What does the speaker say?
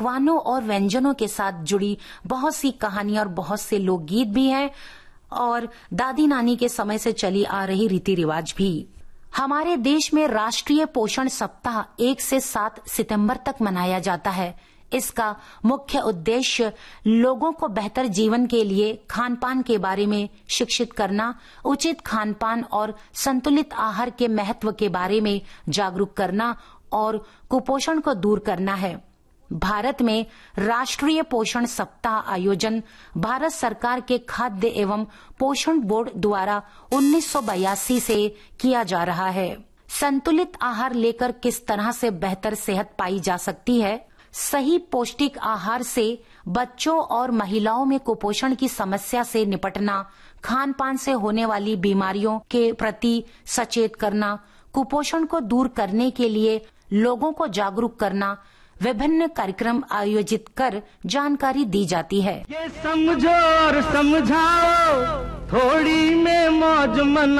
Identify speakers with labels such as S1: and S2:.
S1: पकवानों और व्यंजनों के साथ जुड़ी बहुत सी कहानियां और बहुत से लोकगीत भी हैं और दादी नानी के समय से चली आ रही रीति रिवाज भी। हमारे देश में राष्ट्रीय पोषण सप्ताह 1 से 7 सितंबर तक मनाया जाता है। इसका मुख्य उद्देश्य लोगों को बेहतर जीवन के लिए खान पान के बारे में शिक्षित करना, उचित खान पान और संतुलित आहार के महत्व के बारे में जागरूक करना और कुपोषण को दूर करना है। भारत में राष्ट्रीय पोषण सप्ताह आयोजन भारत सरकार के खाद्य एवं पोषण बोर्ड द्वारा 1982 से किया जा रहा है। संतुलित आहार लेकर किस तरह से बेहतर सेहत पाई जा सकती है? सही पौष्टिक आहार से बच्चों और महिलाओं में कुपोषण की समस्या से निपटना, खान पान से होने वाली बीमारियों के प्रति सचेत करना, कुपोषण को दूर करने के लिए लोगों को जागरूक करना, विभिन्न कार्यक्रम आयोजित कर जानकारी दी जाती है।
S2: ये समझो और समझाओ, थोड़ी में मौज मना।